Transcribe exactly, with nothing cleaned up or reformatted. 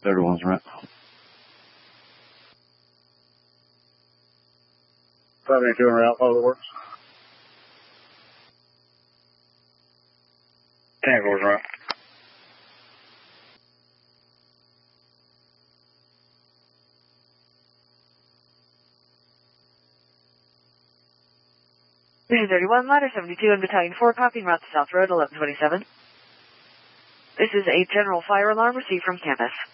thirty-one's right. five eighty-two en route, follow the works. Tango's right. Vision thirty-one, ladder seventy-two and battalion four, copying route to South Road eleven twenty-seven. This is a general fire alarm received from campus.